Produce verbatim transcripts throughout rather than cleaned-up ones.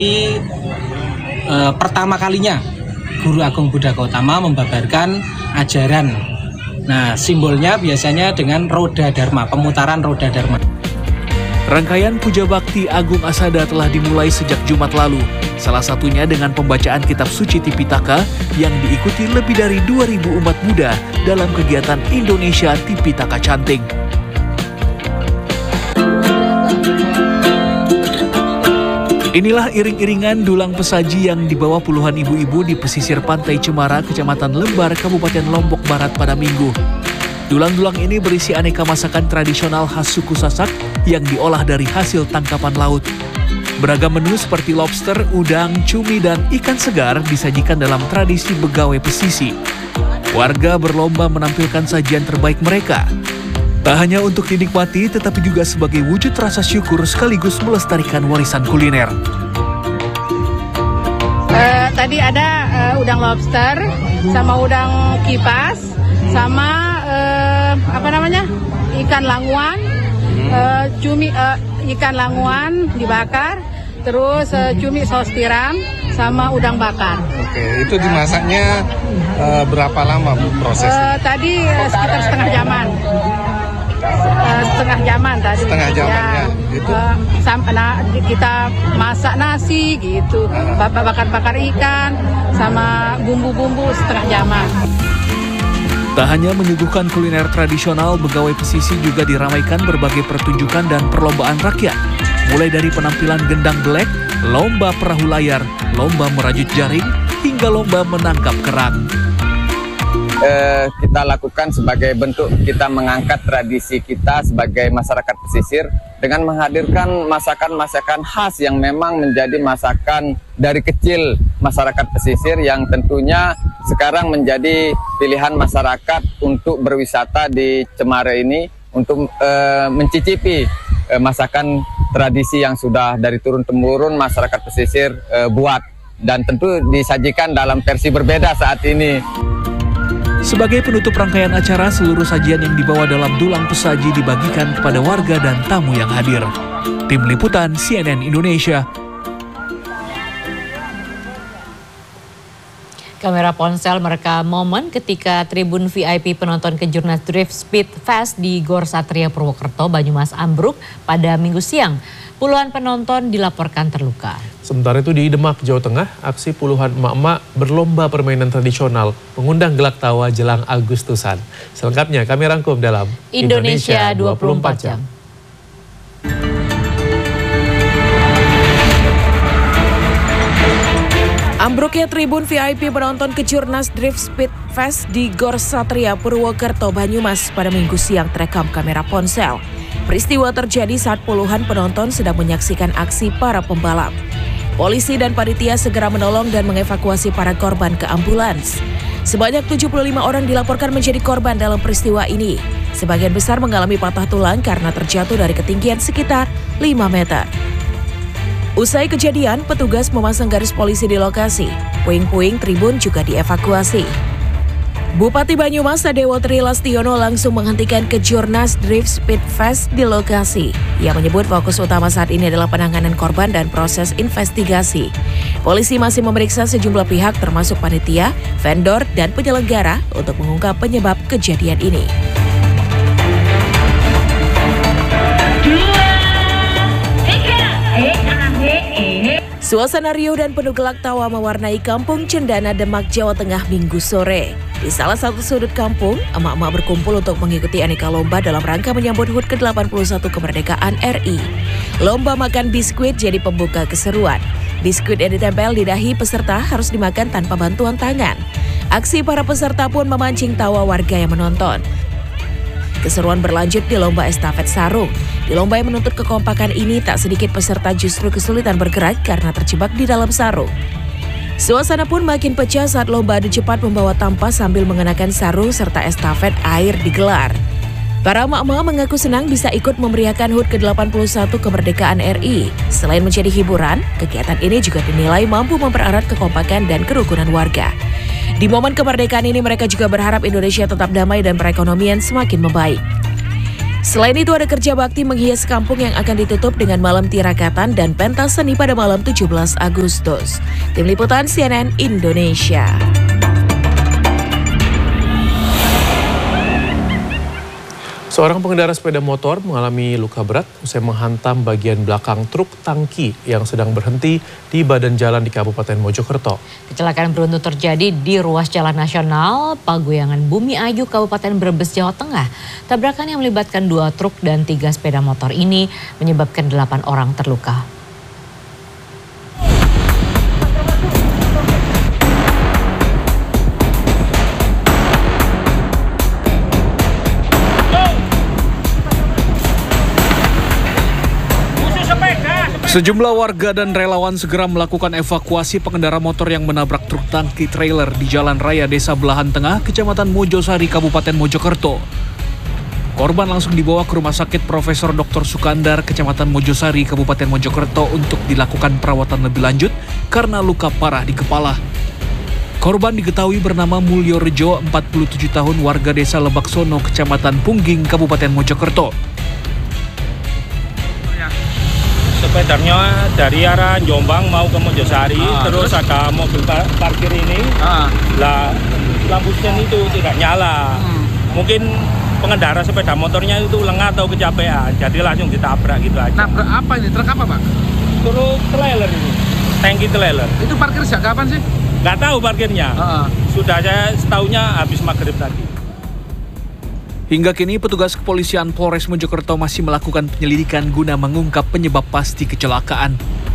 Ini e, pertama kalinya Guru Agung Buddha Gautama membabarkan ajaran. Nah, simbolnya biasanya dengan roda dharma, pemutaran roda dharma. Rangkaian Puja Bakti Agung Asada telah dimulai sejak Jumat lalu. Salah satunya dengan pembacaan kitab suci Tipitaka yang diikuti lebih dari dua ribu umat Buddha dalam kegiatan Indonesia Tipitaka Chanting. Inilah iring-iringan dulang pesaji yang dibawa puluhan ibu-ibu di pesisir pantai Cemara, Kecamatan Lembar, Kabupaten Lombok Barat pada Minggu. Dulang-dulang ini berisi aneka masakan tradisional khas suku Sasak yang diolah dari hasil tangkapan laut. Beragam menu seperti lobster, udang, cumi, dan ikan segar disajikan dalam tradisi begawe pesisi. Warga berlomba menampilkan sajian terbaik mereka. Tak hanya untuk dinikmati, tetapi juga sebagai wujud rasa syukur sekaligus melestarikan warisan kuliner. Uh, tadi ada uh, udang lobster, sama udang kipas, sama uh, apa namanya ikan languan, uh, cumi uh, ikan languan dibakar, terus uh, cumi saus tiram, sama udang bakar. Oke, itu dimasaknya uh, berapa lama Bu prosesnya? Uh, tadi uh, sekitar setengah jaman. Uh, setengah jaman tadi. Setengah jamannya. Ya, itu uh, sampai nah, kita masak nasi gitu, bakar-bakar ikan sama bumbu-bumbu setengah jaman. Tak hanya menyuguhkan kuliner tradisional, Begawe Pesisi juga diramaikan berbagai pertunjukan dan perlombaan rakyat. Mulai dari penampilan gendang belek, lomba perahu layar, lomba merajut jaring, hingga lomba menangkap kerang. Eh, kita lakukan sebagai bentuk kita mengangkat tradisi kita sebagai masyarakat pesisir dengan menghadirkan masakan-masakan khas yang memang menjadi masakan dari kecil masyarakat pesisir yang tentunya sekarang menjadi pilihan masyarakat untuk berwisata di Cemara ini untuk eh, mencicipi eh, masakan tradisi yang sudah dari turun-temurun masyarakat pesisir eh, buat dan tentu disajikan dalam versi berbeda saat ini. Sebagai penutup rangkaian acara, seluruh sajian yang dibawa dalam dulang pesaji dibagikan kepada warga dan tamu yang hadir. Tim Liputan C N N Indonesia. Kamera ponsel merekam momen ketika tribun V I P penonton Kejurnas Drift Speed Fest di Gor Satria Purwokerto, Banyumas ambruk pada Minggu siang. Puluhan penonton dilaporkan terluka. Sementara itu di Demak, Jawa Tengah, aksi puluhan emak-emak berlomba permainan tradisional mengundang gelak tawa jelang Agustusan. Selengkapnya kami rangkum dalam Indonesia dua puluh empat jam. Ambruknya tribun V I P penonton Kejurnas Drift Speed Fest di Gor Satria Purwokerto, Banyumas pada Minggu siang terekam kamera ponsel. Peristiwa terjadi saat puluhan penonton sedang menyaksikan aksi para pembalap. Polisi dan panitia segera menolong dan mengevakuasi para korban ke ambulans. Sebanyak tujuh puluh lima orang dilaporkan menjadi korban dalam peristiwa ini. Sebagian besar mengalami patah tulang karena terjatuh dari ketinggian sekitar lima meter. Usai kejadian, petugas memasang garis polisi di lokasi. Puing-puing tribun juga dievakuasi. Bupati Banyumas Sadewo Tri Lastiono langsung menghentikan Kejurnas Drift Speed Fest di lokasi. Ia menyebut fokus utama saat ini adalah penanganan korban dan proses investigasi. Polisi masih memeriksa sejumlah pihak termasuk panitia, vendor, dan penyelenggara untuk mengungkap penyebab kejadian ini. Suasana riuh dan penuh gelak tawa mewarnai Kampung Cendana, Demak, Jawa Tengah Minggu sore. Di salah satu sudut kampung, emak-emak berkumpul untuk mengikuti aneka lomba dalam rangka menyambut H U T ke delapan puluh satu kemerdekaan R I. Lomba makan biskuit jadi pembuka keseruan. Biskuit yang ditempel di dahi peserta harus dimakan tanpa bantuan tangan. Aksi para peserta pun memancing tawa warga yang menonton. Keseruan berlanjut di lomba estafet sarung. Di lomba yang menuntut kekompakan ini, tak sedikit peserta justru kesulitan bergerak karena terjebak di dalam sarung. Suasana pun makin pecah saat lomba adu cepat membawa tampah sambil mengenakan sarung serta estafet air digelar. Para emak-emak mengaku senang bisa ikut memeriahkan H U T ke delapan puluh satu kemerdekaan R I. Selain menjadi hiburan, kegiatan ini juga dinilai mampu mempererat kekompakan dan kerukunan warga. Di momen kemerdekaan ini mereka juga berharap Indonesia tetap damai dan perekonomian semakin membaik. Selain itu ada kerja bakti menghias kampung yang akan ditutup dengan malam tirakatan dan pentas seni pada malam tujuh belas Agustus. Tim Liputan C N N Indonesia. Seorang pengendara sepeda motor mengalami luka berat usai menghantam bagian belakang truk tangki yang sedang berhenti di badan jalan di Kabupaten Mojokerto. Kecelakaan beruntun terjadi di ruas Jalan Nasional Paguyangan Bumi Ayu, Kabupaten Brebes, Jawa Tengah. Tabrakan yang melibatkan dua truk dan tiga sepeda motor ini menyebabkan delapan orang terluka. Sejumlah warga dan relawan segera melakukan evakuasi pengendara motor yang menabrak truk tangki trailer di Jalan Raya Desa Belahan Tengah, Kecamatan Mojosari, Kabupaten Mojokerto. Korban langsung dibawa ke Rumah Sakit Profesor Doktor Sukandar, Kecamatan Mojosari, Kabupaten Mojokerto untuk dilakukan perawatan lebih lanjut karena luka parah di kepala. Korban diketahui bernama Mulyo Rejo, empat puluh tujuh tahun, warga Desa Lebaksono, Kecamatan Pungging, Kabupaten Mojokerto. Sepedanya dari arah Jombang mau ke Mojosari, ah, terus, terus ada mobil parkir ini, ah. lah lampu sen itu tidak nyala. Hmm. Mungkin pengendara sepeda motornya itu lengah atau kecapean, jadi langsung ditabrak gitu aja. Nabrak apa ini? Truk apa, Pak? Truk trailer ini, tangki trailer. Itu parkir sejak kapan sih? Nggak tahu parkirnya. Ah. Sudah saya setahunya habis maghrib tadi. Hingga kini petugas kepolisian Polres Mojokerto masih melakukan penyelidikan guna mengungkap penyebab pasti kecelakaan.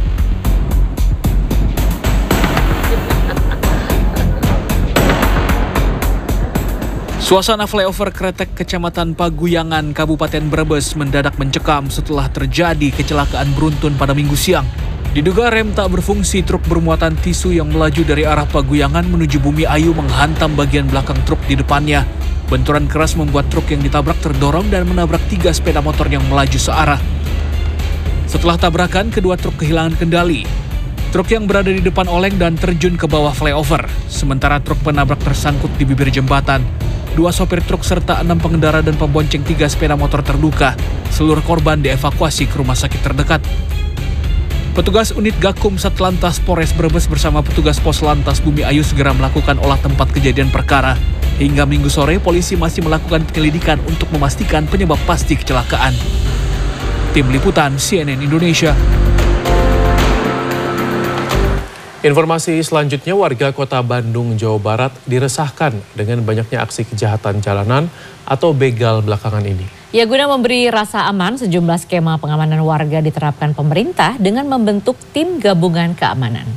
Suasana flyover Kretek Kecamatan Paguyangan, Kabupaten Brebes mendadak mencekam setelah terjadi kecelakaan beruntun pada Minggu siang. Diduga rem tak berfungsi, truk bermuatan tisu yang melaju dari arah Paguyangan menuju Bumi Ayu menghantam bagian belakang truk di depannya. Benturan keras membuat truk yang ditabrak terdorong dan menabrak tiga sepeda motor yang melaju searah. Setelah tabrakan, kedua truk kehilangan kendali. Truk yang berada di depan oleng dan terjun ke bawah flyover. Sementara truk penabrak tersangkut di bibir jembatan. Dua sopir truk serta enam pengendara dan pembonceng tiga sepeda motor terluka. Seluruh korban dievakuasi ke rumah sakit terdekat. Petugas unit Gakum Satlantas Polres Brebes bersama petugas Pos Lantas Bumi Ayu segera melakukan olah tempat kejadian perkara. Hingga Minggu sore, polisi masih melakukan penyelidikan untuk memastikan penyebab pasti kecelakaan. Tim Liputan C N N Indonesia. Informasi selanjutnya, warga Kota Bandung, Jawa Barat diresahkan dengan banyaknya aksi kejahatan jalanan atau begal belakangan ini. Ya, guna memberi rasa aman, sejumlah skema pengamanan warga diterapkan pemerintah dengan membentuk tim gabungan keamanan.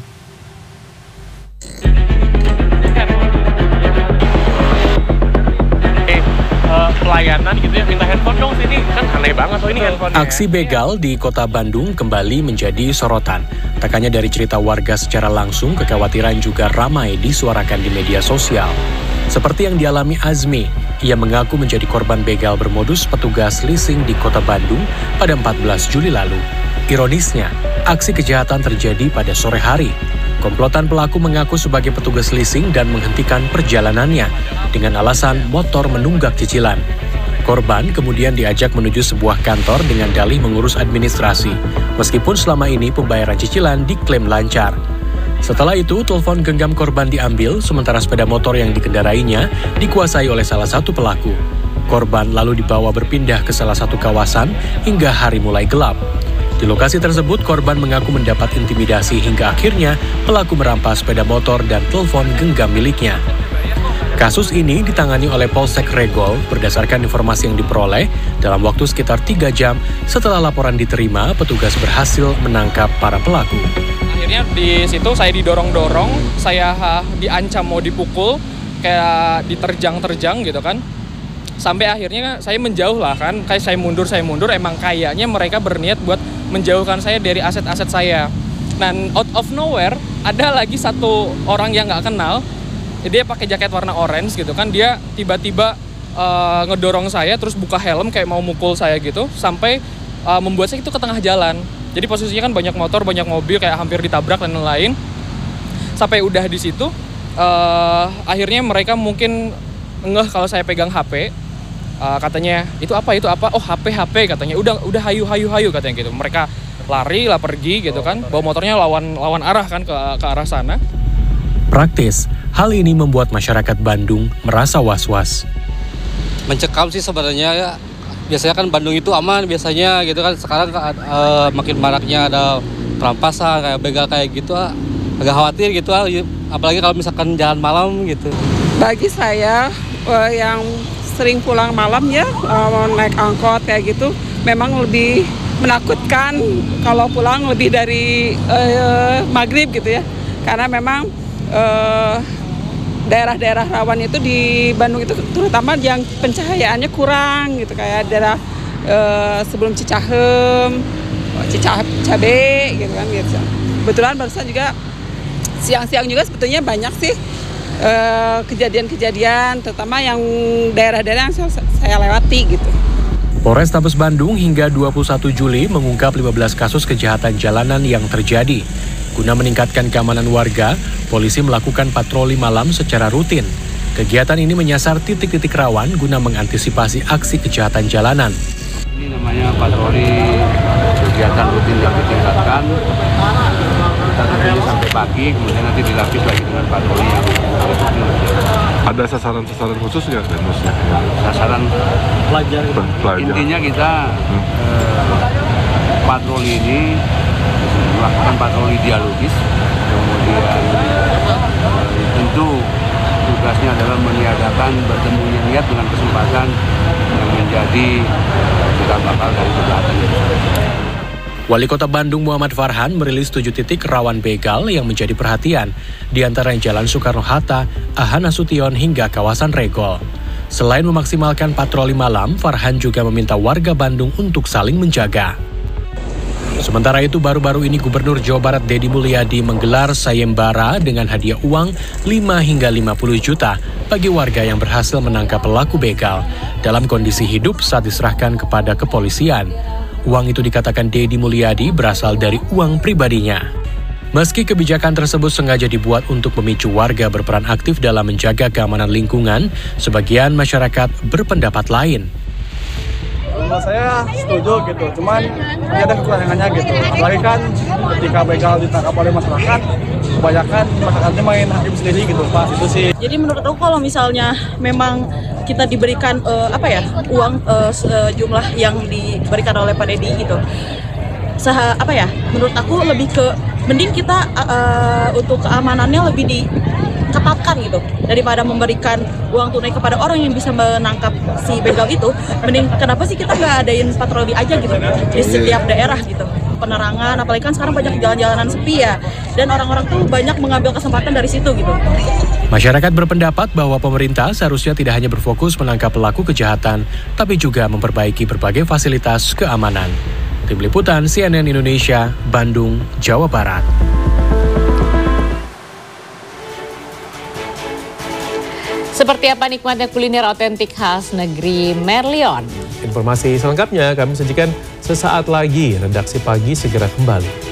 Pelayanan gitu ya, minta handphone dong sini, kan aneh banget oh ini handphone. Aksi begal di Kota Bandung kembali menjadi sorotan. Tak hanya dari cerita warga secara langsung, kekhawatiran juga ramai disuarakan di media sosial. Seperti yang dialami Azmi, ia mengaku menjadi korban begal bermodus petugas leasing di Kota Bandung pada empat belas Juli lalu. Ironisnya, aksi kejahatan terjadi pada sore hari. Komplotan pelaku mengaku sebagai petugas leasing dan menghentikan perjalanannya dengan alasan motor menunggak cicilan. Korban kemudian diajak menuju sebuah kantor dengan dalih mengurus administrasi, meskipun selama ini pembayaran cicilan diklaim lancar. Setelah itu, telepon genggam korban diambil, sementara sepeda motor yang dikendarainya dikuasai oleh salah satu pelaku. Korban lalu dibawa berpindah ke salah satu kawasan hingga hari mulai gelap. Di lokasi tersebut, korban mengaku mendapat intimidasi hingga akhirnya pelaku merampas sepeda motor dan telepon genggam miliknya. Kasus ini ditangani oleh Polsek Regol berdasarkan informasi yang diperoleh. Dalam waktu sekitar tiga jam setelah laporan diterima, petugas berhasil menangkap para pelaku. Akhirnya di situ saya didorong-dorong, saya diancam mau dipukul, kayak diterjang-terjang gitu kan. Sampai akhirnya saya menjauh lah kan, kayak saya mundur, saya mundur, emang kayaknya mereka berniat buat menjauhkan saya dari aset-aset saya. Dan out of nowhere, ada lagi satu orang yang nggak kenal, dia pakai jaket warna orange gitu kan, dia tiba-tiba uh, ngedorong saya, terus buka helm kayak mau mukul saya gitu, sampai uh, membuat saya itu ke tengah jalan. Jadi posisinya kan banyak motor, banyak mobil, kayak hampir ditabrak dan lain-lain. Sampai udah di situ, uh, akhirnya mereka mungkin ngeh kalau saya pegang H P. uh, katanya itu apa itu apa oh H P H P katanya udah udah hayu hayu hayu katanya gitu. Mereka lari lah pergi gitu kan, bawa motornya lawan lawan arah kan ke ke arah sana. Praktis, hal ini membuat masyarakat Bandung merasa was-was. Mencekam sih sebenarnya ya. Biasanya kan Bandung itu aman biasanya gitu kan. Sekarang uh, makin maraknya ada perampasan kayak begal kayak gitu, uh, agak khawatir gitu, uh, apalagi kalau misalkan jalan malam gitu. Bagi saya uh, yang sering pulang malam ya, uh, naik angkot kayak gitu, memang lebih menakutkan kalau pulang lebih dari uh, maghrib gitu ya. Karena memang uh, daerah-daerah rawan itu di Bandung itu terutama yang pencahayaannya kurang gitu, kayak daerah uh, sebelum Cicahem, Cicabe gitu kan gitu. Kebetulan barusan juga siang-siang juga sebetulnya banyak sih kejadian-kejadian, terutama yang daerah-daerah yang saya lewati gitu. Polrestabes Bandung hingga dua puluh satu Juli mengungkap lima belas kasus kejahatan jalanan yang terjadi. Guna meningkatkan keamanan warga, polisi melakukan patroli malam secara rutin. Kegiatan ini menyasar titik-titik rawan guna mengantisipasi aksi kejahatan jalanan. Ini namanya patroli kegiatan rutin yang ditingkatkan. Kita tentunya sampai pagi, kemudian nanti dilapis lagi dengan patroli yang ada sasaran-sasaran khusus nggak? Sasaran pelajar. pelajar. Intinya kita hmm. eh, patroli ini melakukan patroli dialogis, kemudian eh, tentu tugasnya adalah meniadakan bertemunya niat dengan kesempatan yang menjadi cikal bakal dari kejahatan itu. Wali Kota Bandung Muhammad Farhan merilis tujuh titik rawan begal yang menjadi perhatian, di antara Jalan Soekarno-Hatta, A H Nasution hingga kawasan Regol. Selain memaksimalkan patroli malam, Farhan juga meminta warga Bandung untuk saling menjaga. Sementara itu, baru-baru ini Gubernur Jawa Barat Deddy Mulyadi menggelar sayembara dengan hadiah uang lima hingga lima puluh juta bagi warga yang berhasil menangkap pelaku begal dalam kondisi hidup saat diserahkan kepada kepolisian. Uang itu dikatakan Deddy Mulyadi berasal dari uang pribadinya. Meski kebijakan tersebut sengaja dibuat untuk memicu warga berperan aktif dalam menjaga keamanan lingkungan, sebagian masyarakat berpendapat lain. Menurut saya setuju gitu, cuman ini ada kekurangannya gitu. Apalagi kan ketika begal ditangkap oleh masyarakat, kebanyakan masyarakatnya main hakim sendiri gitu, Pak. Itu sih. Jadi menurut aku kalau misalnya memang kita diberikan uh, apa ya uang uh, sejumlah yang diberikan oleh Pak Deddy gitu, Seha, apa ya? Menurut aku lebih ke mending kita uh, untuk keamanannya lebih diketatkan gitu daripada memberikan uang tunai kepada orang yang bisa menangkap si begal itu. Mending kenapa sih kita nggak adain patroli aja gitu di setiap daerah gitu, penerangan, apalagi kan sekarang banyak jalan-jalanan sepi ya, dan orang-orang tuh banyak mengambil kesempatan dari situ gitu. Masyarakat berpendapat bahwa pemerintah seharusnya tidak hanya berfokus menangkap pelaku kejahatan, tapi juga memperbaiki berbagai fasilitas keamanan. Tim Liputan C N N Indonesia, Bandung, Jawa Barat. Seperti apa nikmatnya kuliner otentik khas negeri Merlion? Informasi selengkapnya kami sajikan sesaat lagi. Redaksi Pagi segera kembali.